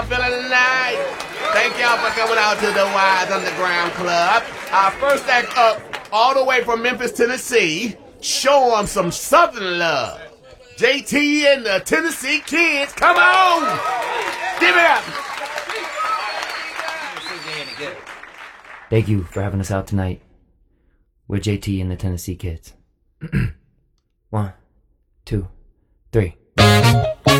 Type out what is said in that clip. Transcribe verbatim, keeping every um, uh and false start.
y'all feeling tonight? Thank y'all for coming out to the Wise Underground Club. Our first act up, all the way from Memphis, Tennessee. Show them some Southern love. J T and the Tennessee Kids, come on! Give it up! Thank you for having us out tonight. We're J T and the Tennessee Kids. One, two, three.